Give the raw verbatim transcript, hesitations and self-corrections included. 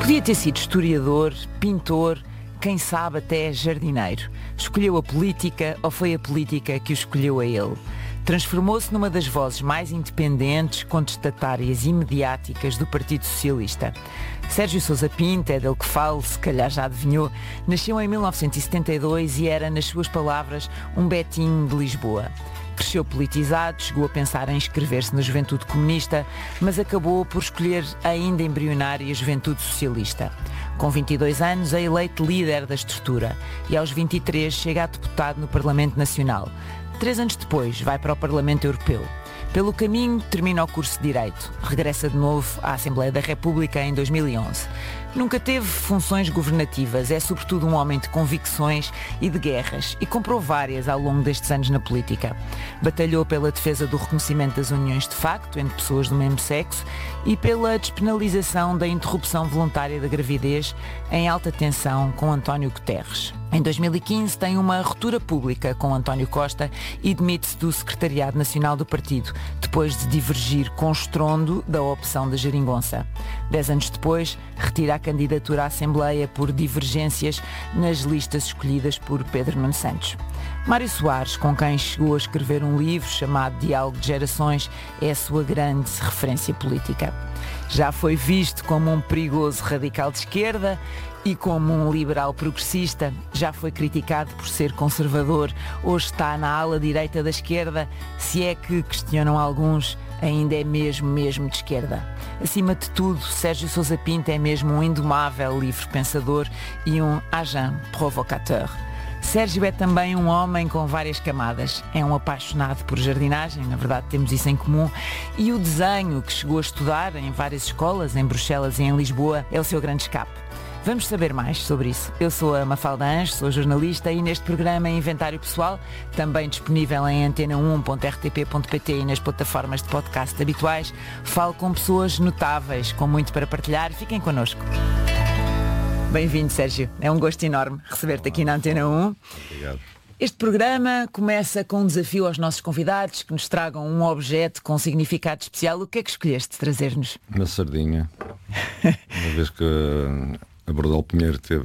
Podia ter sido historiador, pintor, quem sabe até jardineiro. Escolheu a política ou foi a política que o escolheu a ele? Transformou-se numa das vozes mais independentes, contestatárias e mediáticas do Partido Socialista. Sérgio Sousa Pinto, é dele que falo, se calhar já adivinhou, nasceu em mil novecentos e setenta e dois e era, nas suas palavras, um Betinho de Lisboa. Cresceu politizado, chegou a pensar em inscrever-se na Juventude Comunista, mas acabou por escolher a ainda embrionária Juventude Socialista. Com vinte e dois anos é eleito líder da estrutura e aos vinte e três chega a deputado no Parlamento Nacional. Três anos depois vai para o Parlamento Europeu. Pelo caminho termina o curso de Direito. Regressa de novo à Assembleia da República em dois mil e onze. Nunca teve funções governativas, é sobretudo um homem de convicções e de guerras e comprou várias ao longo destes anos na política. Batalhou pela defesa do reconhecimento das uniões de facto entre pessoas do mesmo sexo e pela despenalização da interrupção voluntária da gravidez em alta tensão com António Guterres. Em dois mil e quinze tem uma ruptura pública com António Costa e demite-se do Secretariado Nacional do Partido, depois de divergir com estrondo da opção da Geringonça. Dez anos depois, retira a candidatura à Assembleia por divergências nas listas escolhidas por Pedro Nuno Santos. Mário Soares, com quem chegou a escrever um livro chamado Diálogo de Gerações, é a sua grande referência política. Já foi visto como um perigoso radical de esquerda e como um liberal progressista. Já foi criticado por ser conservador. Hoje está na ala direita da esquerda, se é que, questionam alguns, ainda é mesmo, mesmo de esquerda. Acima de tudo, Sérgio Sousa Pinto é mesmo um indomável livre pensador e um agent provocateur. Sérgio é também um homem com várias camadas. É um apaixonado por jardinagem, na verdade temos isso em comum, e o desenho, que chegou a estudar em várias escolas, em Bruxelas e em Lisboa, é o seu grande escape. Vamos saber mais sobre isso. Eu sou a Mafalda Anjos, sou jornalista e neste programa Inventário Pessoal, também disponível em antena um ponto r t p ponto p t e nas plataformas de podcast habituais, falo com pessoas notáveis, com muito para partilhar. Fiquem connosco. Bem-vindo, Sérgio. É um gosto enorme receber-te aqui na Antena um. Obrigado. Este programa começa com um desafio aos nossos convidados que nos tragam um objeto com significado especial. O que é que escolheste trazer-nos? Uma sardinha. Uma vez que a Bordal Pinheiro teve